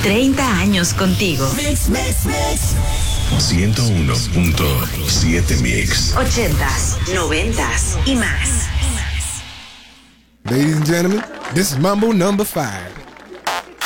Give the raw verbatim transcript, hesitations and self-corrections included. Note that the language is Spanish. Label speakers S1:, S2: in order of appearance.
S1: treinta años contigo.
S2: Mix, mix, mix.
S3: ciento uno punto siete Mix.
S1: Ochentas, noventas y más.
S4: Ladies and gentlemen, this is Mambo number five.